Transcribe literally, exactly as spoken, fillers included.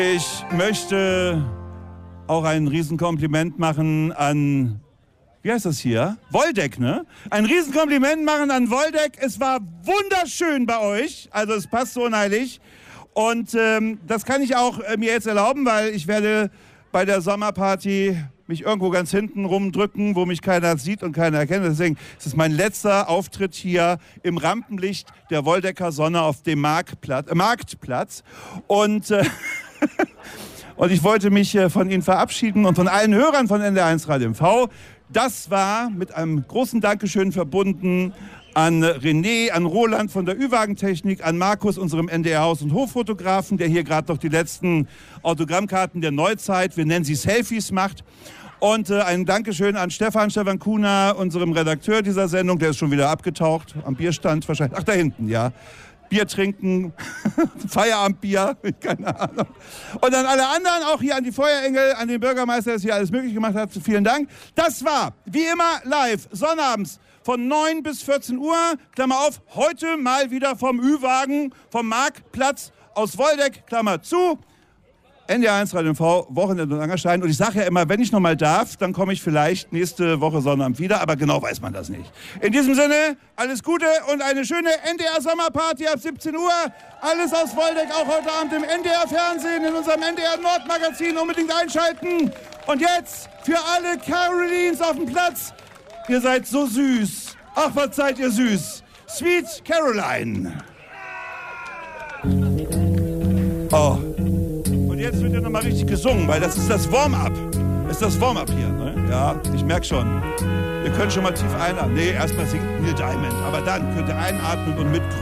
Ich möchte auch ein Riesenkompliment machen an, wie heißt das hier? Woldeck, ne? Ein Riesenkompliment machen an Woldeck. Es war wunderschön bei euch. Also es passt so unheilig. Und ähm, das kann ich auch äh, mir jetzt erlauben, weil ich werde bei der Sommerparty mich irgendwo ganz hinten rumdrücken, wo mich keiner sieht und keiner erkennt. Deswegen ist es mein letzter Auftritt hier im Rampenlicht der Woldecker Sonne auf dem Marktplatz. Äh, Marktplatz. Und... Äh, Und ich wollte mich von Ihnen verabschieden und von allen Hörern von N D R eins Radio M V. Das war mit einem großen Dankeschön verbunden an René, an Roland von der Ü-Wagen-Technik, an Markus, unserem N D R Haus- und Hoffotografen, der hier gerade noch die letzten Autogrammkarten der Neuzeit, wir nennen sie Selfies, macht. Und äh, ein Dankeschön an Stefan, Stefan Kuhner, unserem Redakteur dieser Sendung. Der ist schon wieder abgetaucht, am Bierstand wahrscheinlich. Ach, da hinten, ja. Bier trinken, Feierabendbier, keine Ahnung. Und an alle anderen, auch hier an die Feuerengel, an den Bürgermeister, der das hier alles möglich gemacht hat. Vielen Dank. Das war, wie immer, live, sonnabends von neun bis vierzehn Uhr. Klammer auf, heute mal wieder vom Ü-Wagen, vom Marktplatz aus Woldeck, Klammer zu. N D R eins Radio M V, Wochenende und Angerstein. Und ich sage ja immer, wenn ich noch mal darf, dann komme ich vielleicht nächste Woche Sonnabend wieder. Aber genau weiß man das nicht. In diesem Sinne, alles Gute und eine schöne N D R-Sommerparty ab siebzehn Uhr. Alles aus Woldeck, auch heute Abend im N D R-Fernsehen, in unserem N D R-Nord-Magazin. Unbedingt einschalten. Und jetzt für alle Carolines auf dem Platz. Ihr seid so süß. Ach, was seid ihr süß. Sweet Caroline. Oh. Jetzt wird ja noch mal richtig gesungen, weil das ist das Warm-up. Das ist das Warm-up hier, ne? Ja, ich merke schon. Ihr könnt schon mal tief einatmen. Nee, erstmal singt Neil Diamond. Aber dann könnt ihr einatmen und mitgrölen.